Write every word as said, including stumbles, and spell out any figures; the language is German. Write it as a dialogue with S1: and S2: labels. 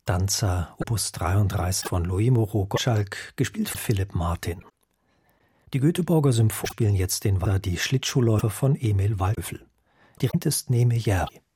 S1: Danza, Opus dreiunddreißig von Louis Moreau Gottschalk, gespielt von Philipp Martin. Die Göteborger Symphonie spielen jetzt den Walzer Die Schlittschuhläufer von Emil Waldhöfel. Dirigent ist Neme Järvi.